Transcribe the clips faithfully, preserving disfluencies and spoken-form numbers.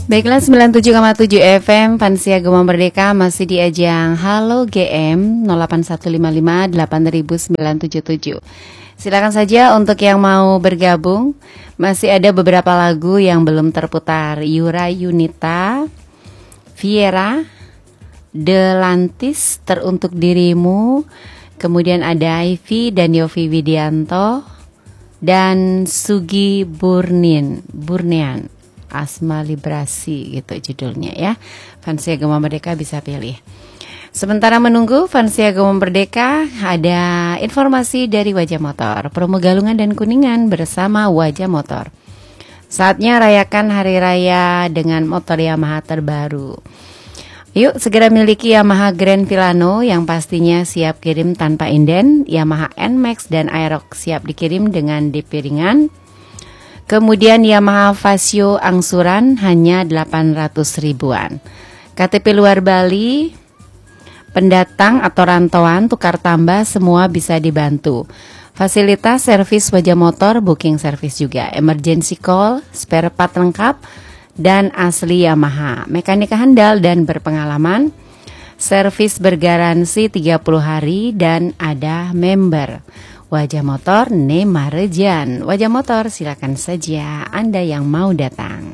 Baiklah, sembilan puluh tujuh koma tujuh F M Fansia Gema Merdeka masih di ajang Halo G M nol delapan satu lima lima delapan sembilan tujuh tujuh. Silakan saja untuk yang mau bergabung. Masih ada beberapa lagu yang belum terputar. Yura Yunita, Viera, Delantis, Teruntuk Dirimu. Kemudian ada Ivy dan Yofi Widianto dan Sugi Burnin, Burnian. Asma Librasi gitu judulnya ya. Fansia Gema Merdeka bisa pilih. Sementara menunggu Fansia Gema Merdeka, ada informasi dari Wajah Motor, promo Galungan dan Kuningan bersama Wajah Motor. Saatnya rayakan hari raya dengan motor Yamaha terbaru. Yuk segera miliki Yamaha Grand Filano yang pastinya siap kirim tanpa inden. Yamaha N-Max dan Aerox siap dikirim dengan D P ringan. Kemudian Yamaha Vasio angsuran hanya delapan ratus ribuan. K T P luar Bali, pendatang atau rantauan, tukar tambah semua bisa dibantu. Fasilitas servis Wajah Motor, booking servis juga, emergency call, spare part lengkap, dan asli Yamaha. Mekanika handal dan berpengalaman, servis bergaransi tiga puluh hari dan ada member. Wajah Motor Nemarejan. Wajah Motor silakan saja Anda yang mau datang.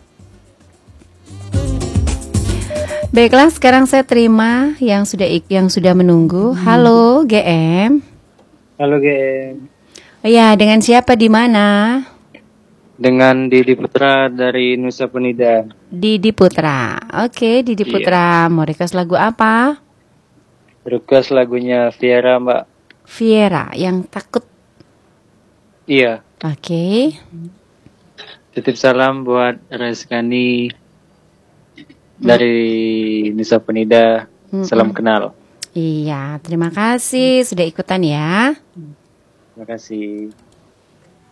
Baiklah, sekarang saya terima yang sudah yang sudah menunggu. Halo G M. Halo G M. Ya, dengan siapa di mana? Dengan Didi Putra dari Nusa Penida. Didi Putra. Oke, Didi Iya. Putra. Mau request lagu apa? Request lagunya Viera, Mbak. Viera yang takut. Iya. Oke. Titip salam buat Reskani dari Nusa Penida. Mm-mm. Salam kenal. Iya, terima kasih sudah ikutan ya. Terima kasih.